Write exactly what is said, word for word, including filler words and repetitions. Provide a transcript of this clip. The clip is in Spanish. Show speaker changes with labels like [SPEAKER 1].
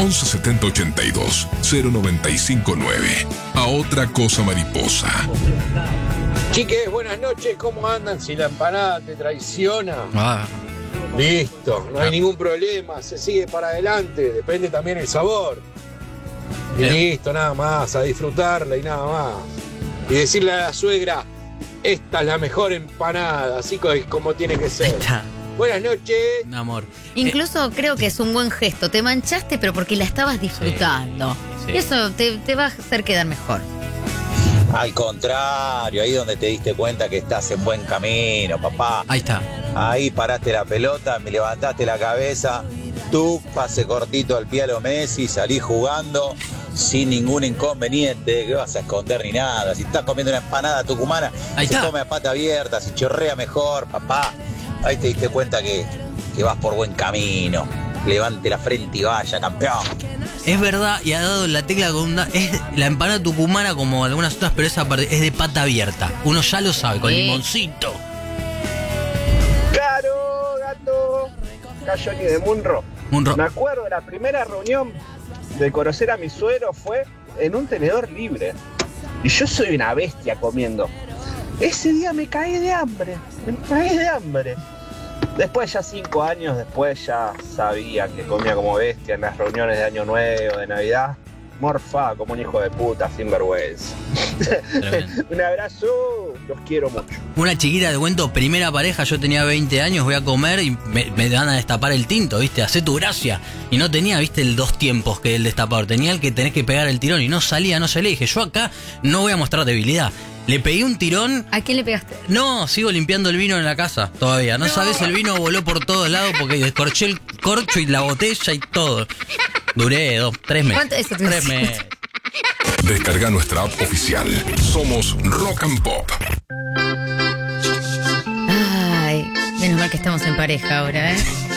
[SPEAKER 1] once setenta ochenta y dos cero noventa y cinco nueve. A otra cosa mariposa.
[SPEAKER 2] Chiques, buenas noches, ¿cómo andan? Si la empanada te traiciona,
[SPEAKER 3] Ah,
[SPEAKER 2] listo, no hay
[SPEAKER 3] Ah.
[SPEAKER 2] ningún problema, se sigue para adelante, depende también el sabor. Y
[SPEAKER 3] Bien.
[SPEAKER 2] listo, nada más, a disfrutarla y nada más. Y decirle a la suegra, esta es la mejor empanada, así co- como tiene que
[SPEAKER 3] ahí
[SPEAKER 2] ser.
[SPEAKER 3] está,
[SPEAKER 2] Buenas noches.
[SPEAKER 3] mi amor.
[SPEAKER 4] Incluso creo que es un buen gesto. Te manchaste, pero porque la estabas disfrutando.
[SPEAKER 3] sí.
[SPEAKER 4] Eso te, te va a hacer quedar mejor.
[SPEAKER 5] Al contrario, ahí donde te diste cuenta que estás en buen camino, papá.
[SPEAKER 3] Ahí está.
[SPEAKER 5] Ahí paraste la pelota, me levantaste la cabeza, tú pase cortito al pie a lo Messi, salí jugando sin ningún inconveniente, que vas a esconder ni nada. Si estás comiendo una empanada tucumana,
[SPEAKER 3] Ahí
[SPEAKER 5] se
[SPEAKER 3] está.
[SPEAKER 5] come a pata abierta, se chorrea mejor, papá. Ahí te diste cuenta que, que vas por buen camino. Levante la frente y vaya, campeón.
[SPEAKER 3] Es verdad, y ha dado la tecla con una, es la empanada tucumana como algunas otras, pero esa parte es de pata abierta. Uno ya lo sabe, con
[SPEAKER 4] Sí.
[SPEAKER 3] limoncito.
[SPEAKER 6] Claro, gato. Cayoni de Munro.
[SPEAKER 3] Un
[SPEAKER 6] Me
[SPEAKER 3] ro-
[SPEAKER 6] acuerdo, la primera reunión de conocer a mi suegro fue en un tenedor libre. Y yo soy una bestia comiendo. Ese día me caí de hambre. Me caí de hambre. Después, ya cinco años después, ya sabía que comía como bestia en las reuniones de Año Nuevo, de Navidad. Morfa, como un hijo de puta, sin vergüenza.
[SPEAKER 3] Tremendo.
[SPEAKER 6] Un abrazo, los quiero mucho.
[SPEAKER 3] Una chiquita de cuento, primera pareja, yo tenía veinte años, voy a comer y me, me van a destapar el tinto, ¿viste? Hacé tu gracia. Y no tenía, ¿viste? El dos tiempos que el destapador. Tenía el que tenés que pegar el tirón y no salía, no salía. Y dije, yo acá no voy a mostrar debilidad. Le pegué un tirón.
[SPEAKER 4] ¿A quién le pegaste?
[SPEAKER 3] No, sigo limpiando el vino en la casa todavía. No, sabes, el vino voló por todos lados porque descorché el corcho y la botella y todo. Duré dos, tres meses.
[SPEAKER 4] ¿Cuánto? Eso te
[SPEAKER 3] Tres
[SPEAKER 4] iba a decir.
[SPEAKER 3] meses.
[SPEAKER 1] Descarga nuestra app oficial. Somos Rock and Pop.
[SPEAKER 4] Ay, menos mal que estamos en pareja ahora, ¿eh?